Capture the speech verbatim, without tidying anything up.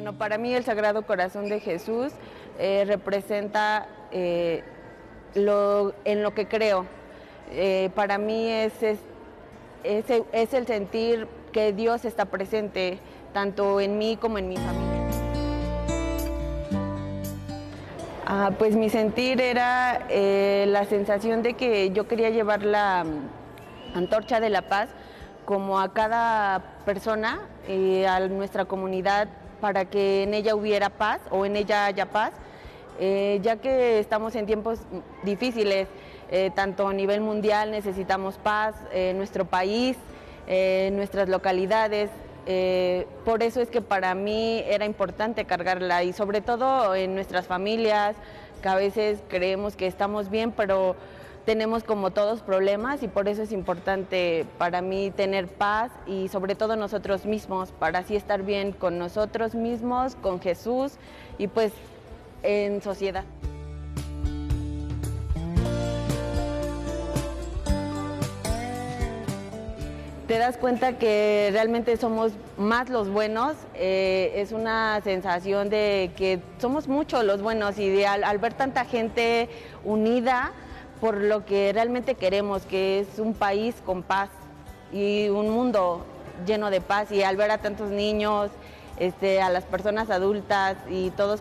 Bueno, para mí el Sagrado Corazón de Jesús eh, representa eh, lo, en lo que creo. Eh, para mí es, es, es, es el sentir que Dios está presente tanto en mí como en mi familia. Ah, pues mi sentir era eh, la sensación de que yo quería llevar la um, antorcha de la paz como a cada persona, eh, a nuestra comunidad, para que en ella hubiera paz o en ella haya paz, eh, ya que estamos en tiempos difíciles, eh, tanto a nivel mundial necesitamos paz, en eh, nuestro país, eh, nuestras localidades. Eh, por eso es que para mí era importante cargarla y sobre todo en nuestras familias, que a veces creemos que estamos bien, pero tenemos como todos problemas y por eso es importante para mí tener paz y sobre todo nosotros mismos, para así estar bien con nosotros mismos, con Jesús y pues en sociedad. Te das cuenta que realmente somos más los buenos, eh, es una sensación de que somos muchos los buenos y de al, al ver tanta gente unida por lo que realmente queremos, que es un país con paz y un mundo lleno de paz, y al ver a tantos niños, este, a las personas adultas y todos